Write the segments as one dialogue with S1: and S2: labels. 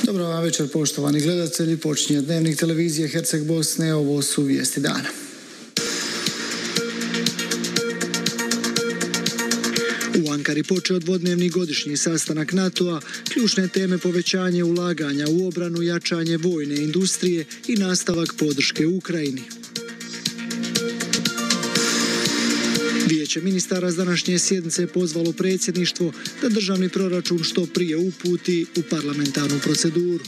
S1: Dobro vam večer, poštovani gledatelji. Počinje Dnevnik televizije Herceg Bosne. Ovo su vijesti dana. U Ankari počeo dvodnevni godišnji sastanak NATO-a, ključne teme povećanje ulaganja u obranu, jačanje vojne industrije i nastavak podrške Ukrajini. Vijeće ministara s današnje sjednice pozvalo predsjedništvo da državni proračun što prije uputi u parlamentarnu proceduru.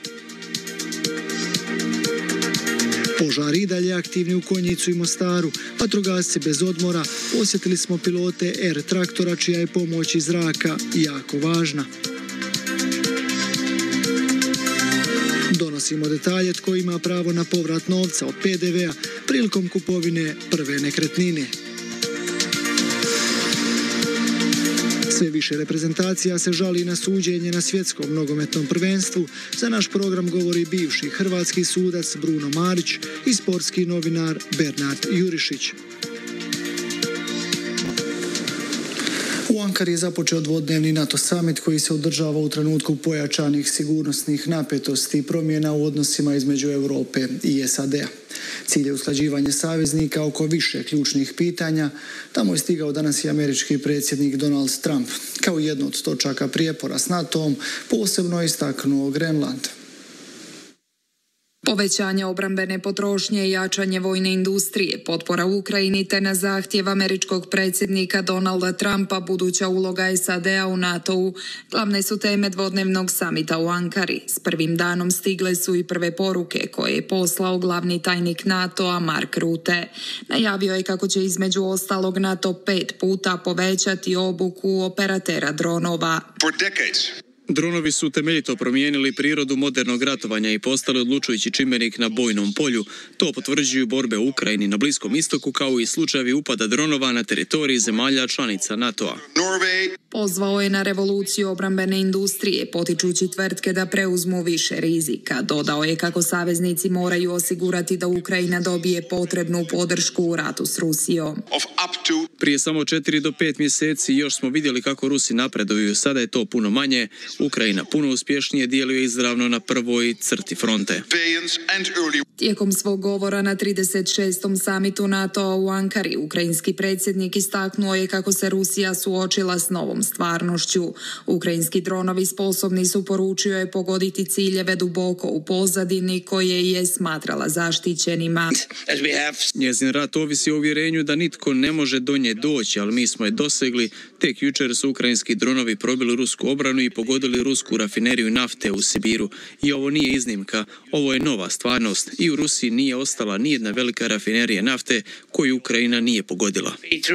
S1: Požari i dalje aktivni u Konjicu i Mostaru. Vatrogasci bez odmora. Posjetili smo pilote R traktora čija je pomoć iz zraka jako važna. Donosimo detalje tko ima pravo na povrat novca od PDV-a prilikom kupovine prve nekretnine. Sve više reprezentacija se žali na suđenje na svjetskom nogometnom prvenstvu. Za naš program govori bivši hrvatski sudac Bruno Marić i sportski novinar Bernard Jurišić. U Ankari je započeo dvodnevni NATO summit koji se održava u trenutku pojačanih sigurnosnih napetosti i promjena u odnosima između Europe i SAD-a. Cilj je usklađivanje saveznika oko više ključnih pitanja. Tamo je stigao danas i američki predsjednik Donald Trump. Kao jedno od točaka prijepora s NATO-om posebno je istaknuo Grenland.
S2: Povećanje obrambene potrošnje i jačanje vojne industrije, potpora Ukrajini te na zahtjev američkog predsjednika Donalda Trumpa buduća uloga SAD-a u NATO-u glavne su teme dvodnevnog samita u Ankari. S prvim danom stigle su i prve poruke koje je poslao glavni tajnik NATO-a Mark Rutte. Najavio je kako će između ostalog NATO 5 puta povećati obuku operatera dronova.
S3: Dronovi su temeljito promijenili prirodu modernog ratovanja i postali odlučujući čimbenik na bojnom polju. To potvrđuju borbe u Ukrajini na Bliskom istoku kao i slučajevi upada dronova na teritoriji zemalja članica NATO-a.
S2: Pozvao je na revoluciju obrambene industrije, potičući tvrtke da preuzmu više rizika. Dodao je kako saveznici moraju osigurati da Ukrajina dobije potrebnu podršku u ratu s Rusijom.
S3: Prije samo 4 do 5 mjeseci još smo vidjeli kako Rusi napreduju, sada je to puno manje. Ukrajina puno uspješnije djeluje izravno na prvoj crti fronte.
S2: Tijekom svog govora na 36. samitu NATO-a u Ankari, ukrajinski predsjednik istaknuo je kako se Rusija suočila s novom stvarnošću. Ukrajinski dronovi sposobni su, poručio je, pogoditi ciljeve duboko u pozadini koje je smatrala zaštićenima.
S3: Njezin rat ovisi o uvjerenju da nitko ne može do nje doći, ali mi smo je dosegli. Tek jučer su ukrajinski dronovi probili rusku obranu i pogodili rusku rafineriju nafte u Sibiru. I ovo nije iznimka, ovo je nova stvarnost. I u Rusiji nije ostala nijedna velika rafinerija nafte koju Ukrajina nije pogodila.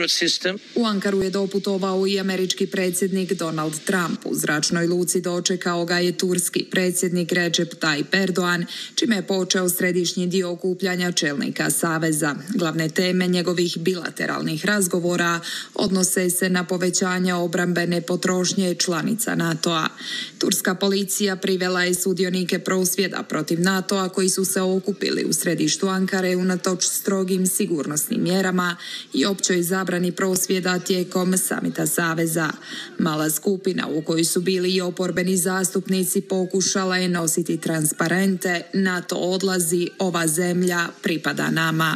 S2: U Ankaru je doputovao i američki predsjednik Donald Trump. U zračnoj luci dočekao ga je turski predsjednik Recep Tayyip Erdogan, čime je počeo središnji dio okupljanja čelnika saveza. Glavne teme njegovih bilateralnih razgovora odnose se na povećanje obrambene potrošnje članica NATO-a. Turska policija privela je sudionike prosvjeda protiv NATO-a koji su se okupili u središtu Ankare unatoč strogim sigurnosnim mjerama i općoj zabrani prosvjeda tijekom samita saveza. Mala skupina u kojoj su bili i oporbeni zastupnici pokušala je nositi transparente NATO odlazi, ova zemlja pripada nama.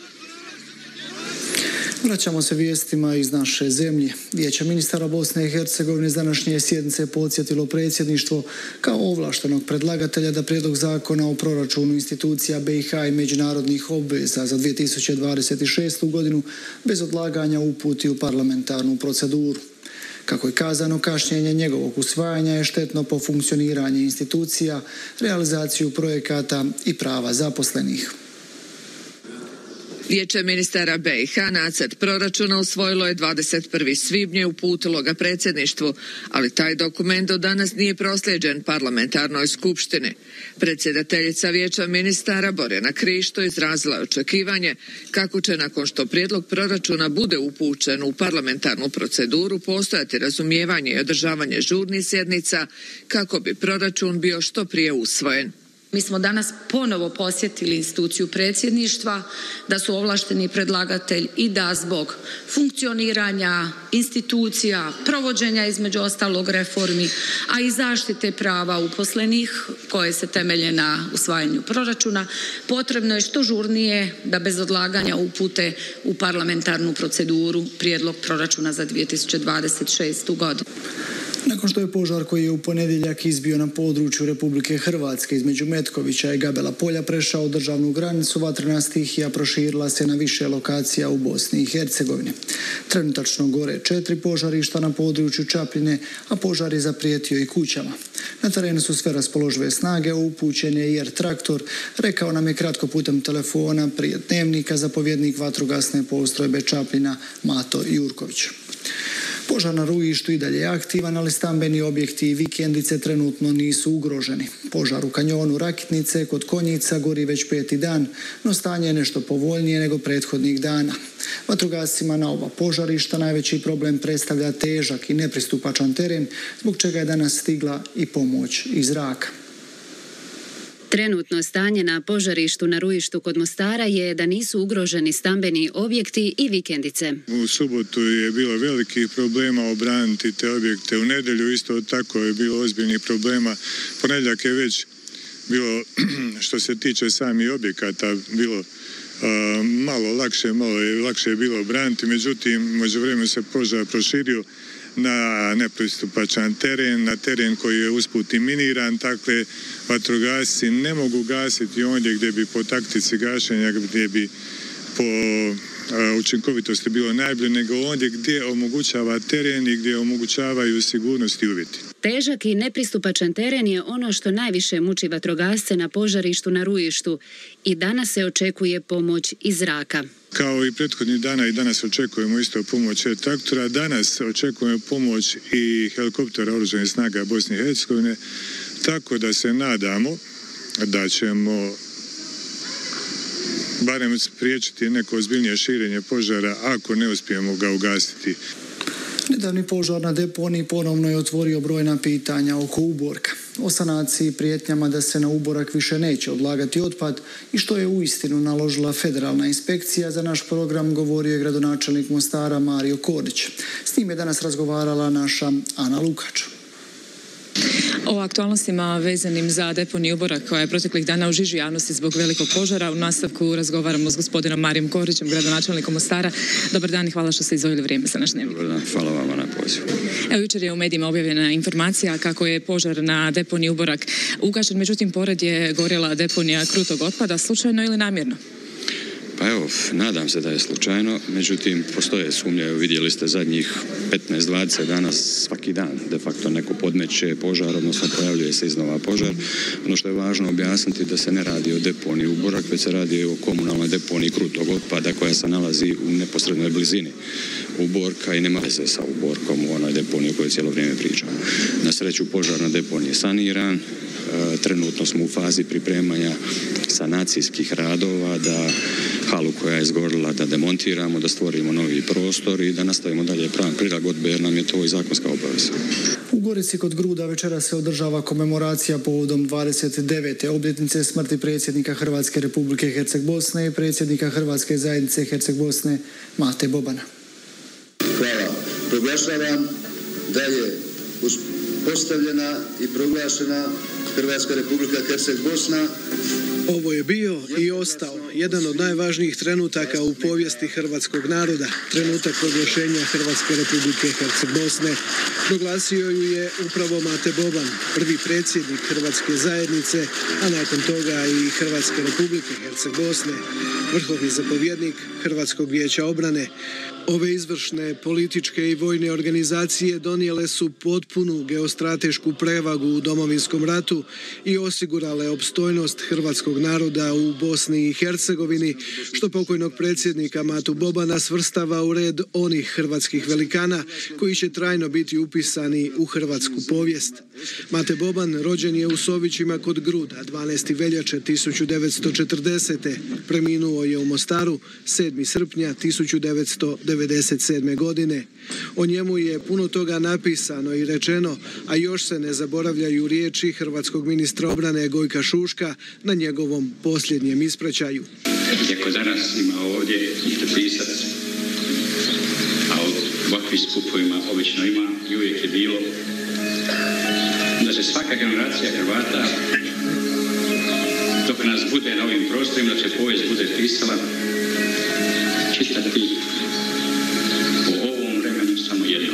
S1: Vraćamo se vijestima iz naše zemlje. Vijeće ministara Bosne i Hercegovine s današnje sjednice podsjetilo predsjedništvo kao ovlaštenog predlagatelja da prijedlog zakona o proračunu institucija BiH i međunarodnih obveza za 2026. godinu bez odlaganja uputi u parlamentarnu proceduru. Kako je kazano, kašnjenje njegovog usvajanja je štetno po funkcioniranje institucija, realizaciju projekata i prava zaposlenih.
S4: Vijeće ministara BiH nacrt proračuna usvojilo je 21. svibnja i uputilo ga predsjedništvu, ali taj dokument do danas nije proslijeđen parlamentarnoj skupštini. Predsjedateljica Vijeća ministara Borjana Krišto izrazila je očekivanje kako će nakon što prijedlog proračuna bude upućen u parlamentarnu proceduru postojati razumijevanje i održavanje žurnih sjednica kako bi proračun bio što prije usvojen.
S5: Mi smo danas ponovo posjetili instituciju predsjedništva, da su ovlašteni predlagatelj i da zbog funkcioniranja institucija, provođenja između ostalog reformi, a i zaštite prava uposlenih koje se temelje na usvajanju proračuna, potrebno je što žurnije da bez odlaganja upute u parlamentarnu proceduru prijedlog proračuna za 2026. godinu.
S1: Nakon što je požar koji je u ponedjeljak izbio na području Republike Hrvatske između Metkovića i Gabela polja prešao državnu granicu, vatrena stihija proširila se na više lokacija u Bosni i Hercegovini. Trenutačno gore 4 požarišta na području Čapljine, a požar je zaprijetio i kućama. Na terenu su sve raspoložive snage, upućen je i traktor, rekao nam je kratko putem telefona prije Dnevnika zapovjednik vatrogasne postrojbe Čapljina Mato Jurković. Požar na Rujištu i dalje je aktivan, ali stambeni objekti i vikendice trenutno nisu ugroženi. Požar u kanjonu Rakitnice kod Konjica gori već 5. dan, no stanje je nešto povoljnije nego prethodnih dana. Vatrogascima na ova požarišta najveći problem predstavlja težak i nepristupačan teren, zbog čega je danas stigla i pomoć iz zraka.
S6: Trenutno stanje na požarištu na Rujištu kod Mostara je da nisu ugroženi stambeni objekti i vikendice.
S7: U subotu je bilo velikih problema obraniti te objekte. U nedjelju isto tako je bilo ozbiljnih problema. Ponedjeljak je već bilo, što se tiče samih objekata, bilo malo lakše je bilo obraniti. Međutim, međuvremenu se požar proširio na nepristupačan teren, na teren koji je usput i miniran, dakle vatrogasci ne mogu gasiti ondje gdje bi po taktici gašenja, gdje bi po učinkovitosti bilo najbolje, nego ondje gdje omogućava teren i gdje omogućavaju sigurnost i uvjeti.
S6: Težak i nepristupačan teren je ono što najviše muči vatrogasce na požarištu na Rujištu i danas se očekuje pomoć iz zraka.
S7: Kao i prethodnih dana i danas očekujemo isto pomoć traktora. Danas očekujemo pomoć i helikoptera Oružanih snaga Bosne i Hercegovine, tako da se nadamo da ćemo barem spriječiti neko ozbiljnije širenje požara ako ne uspijemo ga ugasiti.
S1: Nedavni požar na deponiji ponovno je otvorio brojna pitanja oko uborka. O sanaciji i prijetnjama da se na uborak više neće odlagati otpad i što je uistinu naložila federalna inspekcija, za naš program govorio je gradonačelnik Mostara Mario Kordić. S njim je danas razgovarala naša Ana Lukač.
S8: O aktualnostima vezanim za deponiju uborak koja je proteklih dana u žiži javnosti zbog velikog požara. U nastavku razgovaramo s gospodinom Marijom Kordićem, gradonačelnikom Mostara. Dobar dan i hvala što ste izdvojili vrijeme za naš Dnevnik.
S9: Dobar dan, hvala vama na pozivu.
S8: Evo, jučer je u medijima objavljena informacija kako je požar na deponiji uborak ugašen, međutim pored je gorjela deponija krutog otpada, slučajno ili namjerno?
S9: Pa evo, nadam se da je slučajno, međutim postoje sumnje, vidjeli ste zadnjih 15-20 dana svaki dan de facto neko podmeće požar, odnosno pojavljuje se iznova požar. Ono što je važno objasniti da se ne radi o deponiji uborak, već se radi o komunalnoj deponiji krutog otpada koja se nalazi u neposrednoj blizini uborka i nema veze sa uborkom u onoj deponiji o kojoj cijelo vrijeme pričamo. Na sreću požar na deponiji je saniran, trenutno smo u fazi pripremanja sanacijskih radova da halu koja je izgorila da demontiramo, da stvorimo novi prostor i da nastavimo dalje plan prilagodbe jer nam je to i zakonska obaveza.
S1: U Gorici kod Gruda večera se održava komemoracija povodom 29. obljetnice smrti predsjednika Hrvatske Republike Herceg-Bosne i predsjednika Hrvatske zajednice Herceg-Bosne Mate Bobana.
S10: Hvala. Proglašavam da je postavljena i proglašena Hrvatska Republika Herceg-Bosna.
S11: Ovo je bio i ostao jedan od najvažnijih trenutaka u povijesti hrvatskog naroda, trenutak proglašenja Hrvatske Republike Herceg-Bosne. Proglasio ju je upravo Mate Boban, prvi predsjednik Hrvatske zajednice, a nakon toga i Hrvatske Republike Herceg-Bosne, vrhovni zapovjednik Hrvatskog vijeća obrane. Ove izvršne političke i vojne organizacije donijele su potpunu geostratešku prevagu u Domovinskom ratu i osigurale opstojnost hrvatskog naroda u Bosni i Hercegovini, što pokojnog predsjednika Matu Bobana svrstava u red onih hrvatskih velikana koji će trajno biti upisani u hrvatsku povijest. Mate Boban rođen je u Sovićima kod Gruda 12. veljače 1940. Preminuo je u Mostaru 7. srpnja 1997. godine. O njemu je puno toga napisano i rečeno, a još se ne zaboravljaju riječi hrvatskog hrvatskog ministra obrane Gojka Šuška na njegovom posljednjem ispraćaju.
S12: Iako danas ima ovdje pisac, a u ovakvim skupovima obično ima i uvijek je bilo, da se svaka generacija Hrvata, dok nas bude na ovim prostorima, da će povijest bude pisala, čitati o ovom vremenu samo jedno.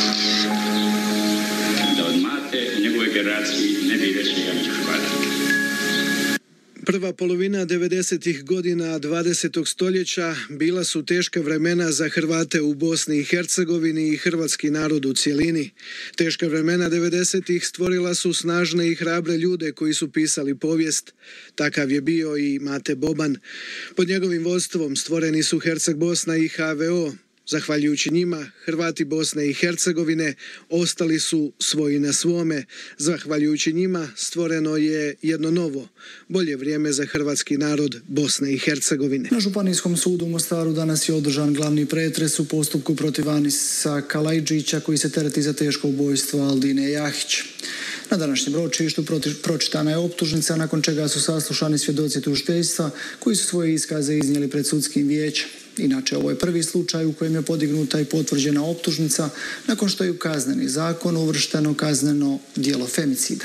S12: Da od Mate u njegovoj generaciji ne bi većega među Hrvatima.
S11: Prva polovina 90. godina 20. stoljeća bila su teška vremena za Hrvate u Bosni i Hercegovini i hrvatski narod u cjelini. Teška vremena 90. stvorila su snažne i hrabre ljude koji su pisali povijest. Takav je bio i Mate Boban. Pod njegovim vodstvom stvoreni su Herceg Bosna i HVO. Zahvaljujući njima, Hrvati Bosne i Hercegovine ostali su svoji na svome. Zahvaljujući njima stvoreno je jedno novo, bolje vrijeme za hrvatski narod Bosne i Hercegovine.
S1: Na Županijskom sudu u Mostaru danas je održan glavni pretres u postupku protiv Anisa Kalajdžića koji se tereti za teško ubojstvo Aldine Jahić. Na današnjem ročištu pročitana je optužnica nakon čega su saslušani svjedoci tužiteljstva koji su svoje iskaze iznijeli pred sudskim vijećem. Inače, ovo je prvi slučaj u kojem je podignuta i potvrđena optužnica nakon što je u kazneni zakon uvršteno kazneno djelo femicida.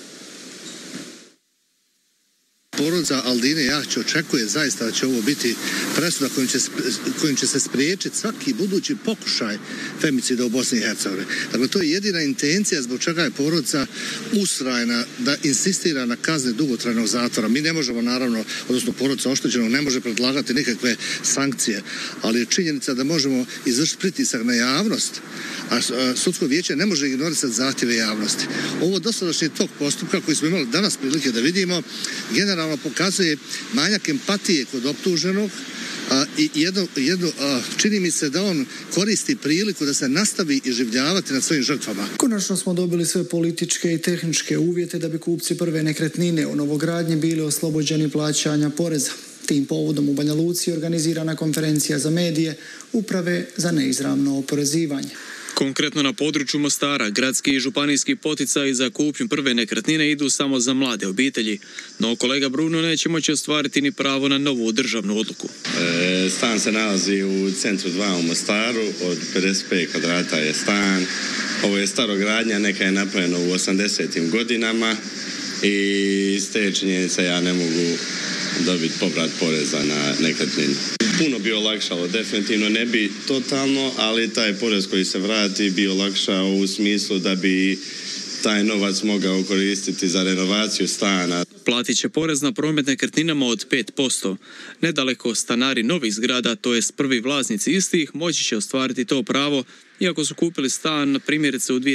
S13: Porodica Aldine Jahić očekuje zaista da će ovo biti presuda kojim će se spriječiti svaki budući pokušaj femicida u Bosni i Hercegovini. Dakle, to je jedina intencija zbog čega je porodica ustrajna da insistira na kazne dugotrajnog zatvora. Mi ne možemo, naravno, odnosno porodica oštećenog ne može predlagati nikakve sankcije, ali je činjenica da možemo izvršiti pritisak na javnost, a sudsko vijeće ne može ignorisati zahtjeve javnosti. Ovo dosadašnji tok postupka koji smo imali danas prilike da vidimo generalno pokazuje manjak empatije kod optuženog i čini mi se da on koristi priliku da se nastavi iživljavati nad svojim žrtvama.
S1: Konačno smo dobili sve političke i tehničke uvjete da bi kupci prve nekretnine u novogradnji bili oslobođeni plaćanja poreza. Tim povodom u Banja Luci organizirana konferencija za medije Uprave za neizravno oporezivanje.
S3: Konkretno na području Mostara, gradski i županijski poticaji za kupnju prve nekretnine idu samo za mlade obitelji, no kolega Bruno neće moći ostvariti ni pravo na novu državnu odluku.
S14: Stan se nalazi u centru 2 u Mostaru, od 55 kvadrata je stan. Ovo je starogradnja, neka je napravljena u 80. godinama i iz te činjenice ja ne mogu dobiti povrat poreza na nekretninu. Puno bi olakšalo, definitivno ne bi totalno, ali taj porez koji se vrati bi olakšao u smislu da bi taj novac mogao koristiti za renovaciju stana.
S3: Platit će porez na promet nekretninama od 5%. Nedaleko stanari novih zgrada, to jest prvi vlasnici istih, moći će ostvariti to pravo iako su kupili stan primjerice u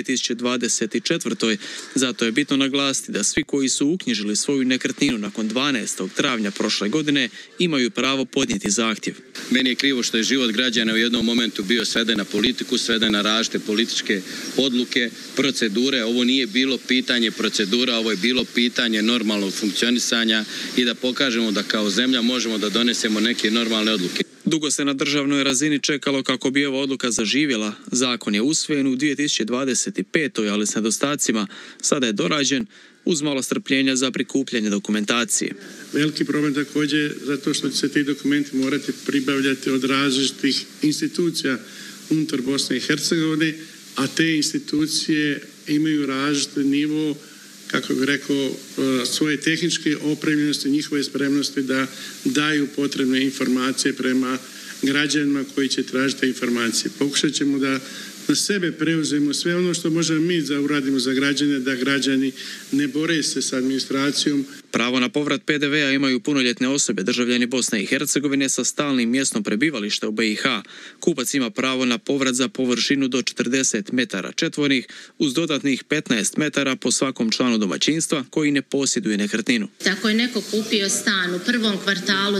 S3: 2024. Zato je bitno naglasiti da svi koji su uknjižili svoju nekretninu nakon 12. travnja prošle godine imaju pravo podnijeti zahtjev.
S15: Meni je krivo što je život građana u jednom momentu bio sveden na politiku, sveden na različite političke odluke, procedure. Ovo nije bilo pitanje procedura, ovo je bilo pitanje normalnog funkcionisanja i da pokažemo da kao zemlja možemo da donesemo neke normalne odluke.
S3: Dugo se na državnoj razini čekalo kako bi ova odluka zaživjela. Zakon je usvojen u 2025. ali s nedostacima. Sada je dorađen uz malo strpljenja za prikupljanje dokumentacije.
S16: Veliki problem također zato što će se ti dokumenti morati pribavljati od različitih institucija unutar Bosne i Hercegovine, a te institucije imaju različiti nivo, kako bih rekao, svoje tehničke opremljenosti, njihove spremnosti da daju potrebne informacije prema građanima koji će tražiti informacije. Pokušat ćemo da na sebe preuzemo sve ono što možemo mi da uradimo za građane, da građani ne bore se s administracijom.
S3: Pravo na povrat PDV-a imaju punoljetne osobe, državljani Bosne i Hercegovine sa stalnim mjestom prebivališta u BiH. Kupac ima pravo na povrat za površinu do 40 metara četvornih uz dodatnih 15 metara po svakom članu domaćinstva koji ne posjeduje nekretninu.
S17: Ako je neko kupio stan u prvom kvartalu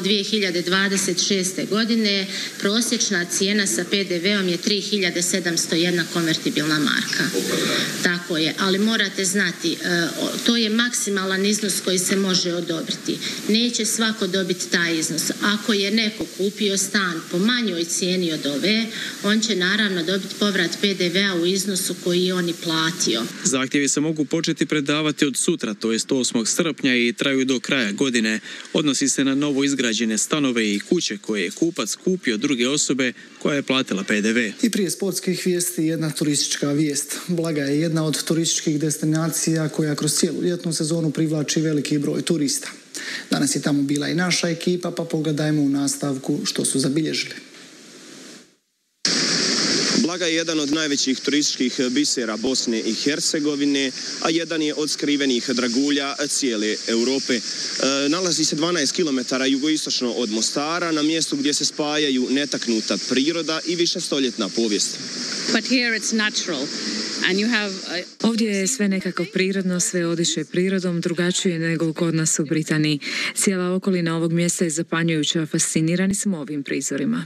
S17: 2026. godine, prosječna cijena sa PDV-om je 3.701 konvertibilna marka. Tako je, ali morate znati, to je maksimalan iznos koji se može odobriti. Neće svako dobiti taj iznos. Ako je neko kupio stan po manjoj cijeni od ove, on će naravno dobiti povrat PDV-a u iznosu koji je on i platio.
S3: Zahtjevi se mogu početi predavati od sutra, to jest 8. srpnja i traju do kraja godine. Odnosi se na novo izgrađene stanove i kuće koje je kupac kupio druge osobe koja je platila PDV.
S1: I prije sportskih vijesti jedna turistička vijest. Blaga je jedna od turističkih destinacija koja kroz cijelu ljetnu sezonu privlači veliki broj turista. Danas je tamo bila i naša ekipa, pa pogledajmo u nastavku što su zabilježili.
S18: Blaga je jedan od najvećih turističkih bisera Bosne i Hercegovine, a jedan je od skrivenih dragulja cijele Europe. Nalazi se 12 km jugoistočno od Mostara, na mjestu gdje se spajaju netaknuta priroda i višestoljetna povijest.
S8: Ovdje je sve nekako prirodno, sve odiše prirodom, drugačije nego kod nas u Britaniji. Cijela okolina ovog mjesta je zapanjujuća, fascinirani smo ovim prizorima.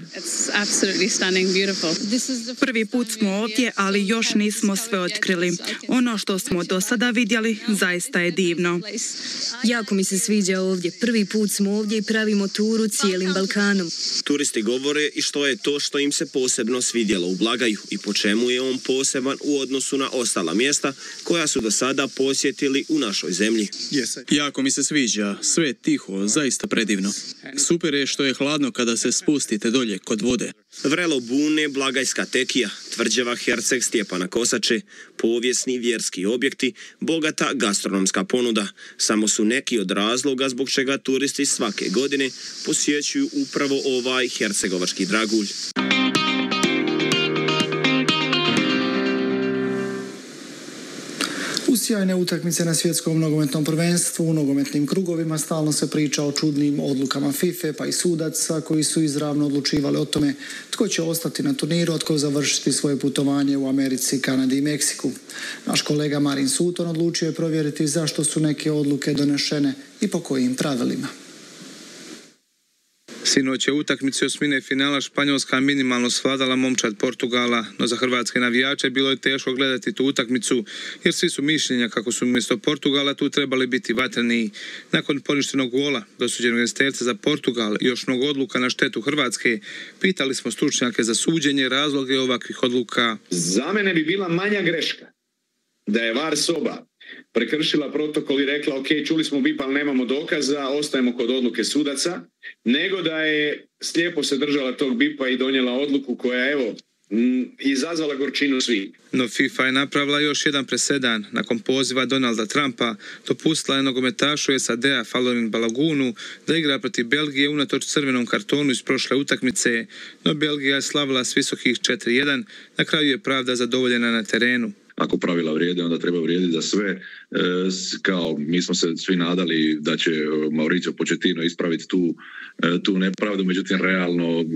S19: Prvi put smo ovdje, ali još nismo sve otkrili. Ono što smo do sada vidjeli zaista je divno.
S20: Jako mi se sviđa ovdje. Prvi put smo ovdje i pravimo turu cijelim Balkanom.
S18: Turisti govore i što je to što im se posebno svidjelo u Blagaju i po čemu je on poseban u odnosu na ostala mjesta koja su do sada posjetili u našoj zemlji.
S3: Jako mi se sviđa, sve je tiho, zaista predivno. Super je što je hladno kada se spustite dolje kod vode.
S18: Vrelo Bune, Blagajska tekija, tvrđava Herceg Stjepana Kosače, povijesni vjerski objekti, bogata gastronomska ponuda. Samo su neki od razloga zbog čega turisti svake godine posjećuju upravo ovaj hercegovački dragulj.
S1: U sjajne utakmice na svjetskom nogometnom prvenstvu, u nogometnim krugovima stalno se priča o čudnim odlukama FIFA pa i sudaca koji su izravno odlučivali o tome tko će ostati na turniru, a tko završiti svoje putovanje u Americi, Kanadi i Meksiku. Naš kolega Marin Suton odlučio je provjeriti zašto su neke odluke donešene i po kojim pravilima.
S21: Sinoć je utakmici osmine finala Španjolska minimalno svladala momčad Portugala, no za hrvatske navijače bilo je teško gledati tu utakmicu jer svi su mišljenja kako su umjesto Portugala tu trebali biti vatreni. Nakon poništenog gola dosuđenog Esteljca za Portugal i još mnogo odluka na štetu Hrvatske, pitali smo stručnjake za suđenje razloge ovakvih odluka.
S22: Za mene bi bila manja greška da je VAR soba prekršila protokol i rekla ok, čuli smo BIP, ali nemamo dokaza, ostajemo kod odluke sudaca, nego da je slijepo se držala tog BIP-a i donijela odluku koja evo izazvala gorčinu svih.
S21: No FIFA je napravila još jedan presedan. Nakon poziva Donalda Trumpa dopustila je nogometašu SAD-a Falorin Balagunu da igra protiv Belgije unatoč crvenom kartonu iz prošle utakmice, no Belgija je slavila s visokih 4-1, na kraju je pravda zadovoljena na terenu.
S23: Ako pravila vrijede, onda treba vrijediti za sve. Kao mi smo se svi nadali da će Mauricio Pochettino ispraviti tu nepravdu, međutim realno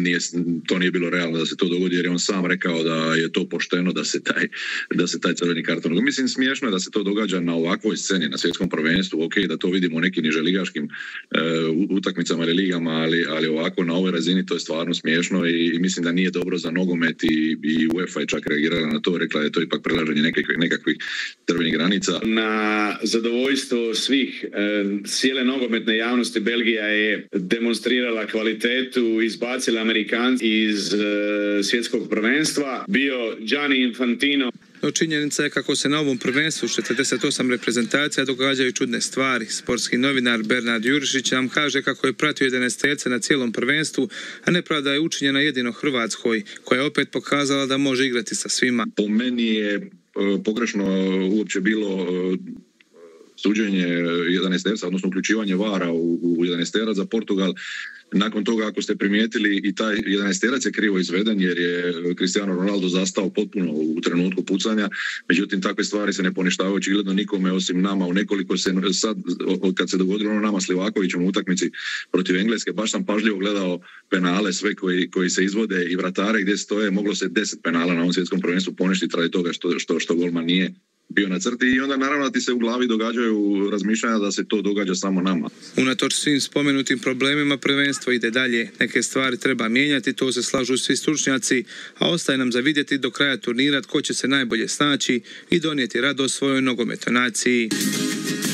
S23: to nije bilo realno da se to dogodi jer je on sam rekao da je to pošteno da se taj crveni karton. Mislim, smiješno je da se to događa na ovakvoj sceni, na svjetskom prvenstvu, ok, da to vidimo u nekim niželigaškim utakmicama ili ligama, ali ovako na ovoj razini to je stvarno smiješno i mislim da nije dobro za nogomet i UEFA je čak reagirala na to, rekla je to ipak prelaženje nekakvih crvenih granica.
S22: Na zadovoljstvo svih cijele nogometne javnosti Belgija je demonstrirala kvalitetu, izbacila Amerikanci iz svjetskog prvenstva, bio Gianni Infantino.
S21: No činjenica je kako se na ovom prvenstvu 48 reprezentacija događaju čudne stvari. Sportski novinar Bernard Jurišić nam kaže kako je pratio 11 na cijelom prvenstvu, a nepravda je učinjena jedino Hrvatskoj, koja je opet pokazala da može igrati sa svima.
S23: Po meni je pogrešno uopće bilo suđenje 11, odnosno uključivanje VAR-a u 11 za Portugal. Nakon toga, ako ste primijetili, i taj 11 je krivo izveden jer je Cristiano Ronaldo zastao potpuno u trenutku pucanja. Međutim, takve stvari se ne poništavaju očigledno nikome osim nama. U nekoliko se sad, kad se dogodilo nama s Livakovićem u utakmici protiv Engleske, baš sam pažljivo gledao penale sve koji se izvode i vratare gdje stoje. Moglo se 10 penala na ovom svjetskom prvenstvu poništiti radi toga što golman nije bio na crti i onda naravno ti se u glavi događaju razmišljanja da se to događa samo nama.
S21: Unatoč svim spomenutim problemima prvenstvo ide dalje. Neke stvari treba mijenjati, to se slažu svi stručnjaci, a ostaje nam za vidjeti do kraja turnira tko će se najbolje snaći i donijeti radost svojoj nogometnoj naciji.